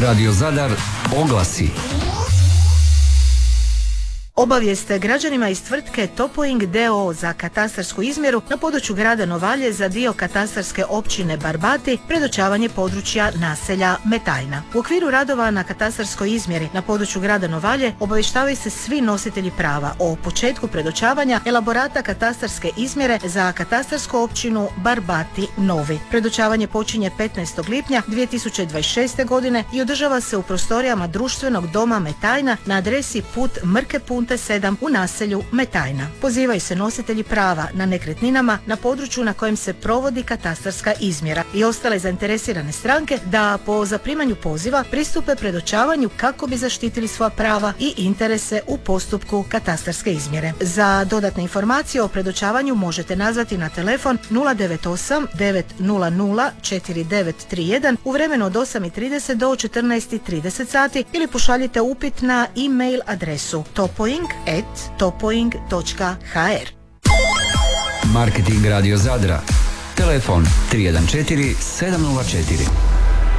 Radio Zadar oglasi. Obavijest građanima iz tvrtke Topoing d.o.o. za katastarsku izmjeru na području grada Novalje za dio katastarske općine Barbati, predočavanje područja naselja Metajna. U okviru radova na katastarskoj izmjeri na području grada Novalje obavještavaju se svi nositelji prava o početku predočavanja elaborata katastarske izmjere za katastarsku općinu Barbati Novi. Predočavanje počinje 15. lipnja 2026. godine i održava se u prostorijama društvenog doma Metajna na adresi Put Mrke Punte 7 u naselju Metajna. Pozivaju se nositelji prava na nekretninama na području na kojem se provodi katastarska izmjera i ostale zainteresirane stranke da po zaprimanju poziva pristupe predočavanju kako bi zaštitili svoja prava i interese u postupku katastarske izmjere. Za dodatne informacije o predočavanju možete nazvati na telefon 098 900 4931 u vremenu od 8:30 do 14:30 sati ili pošaljite upit na e-mail adresu topoing@topoing.hr. Marketing Radio Zadra. Telefon 314 704.